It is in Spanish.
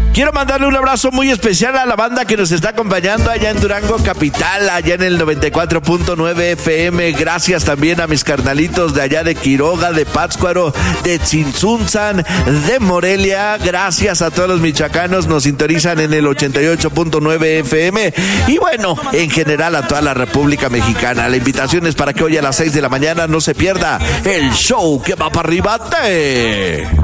Quiero mandarle un abrazo muy especial a la banda que nos está acompañando allá en Durango Capital, allá en el 94.9 FM. Gracias también a mis carnalitos de allá de Quiroga, de Pátzcuaro, de Tzintzuntzan, de Morelia. Gracias a todos los michoacanos, nos sintonizan en el 88.9 FM. Y bueno, en general a toda la República Mexicana. La invitación es para que hoy a las 6 de la mañana no se pierda el show que va para arriba.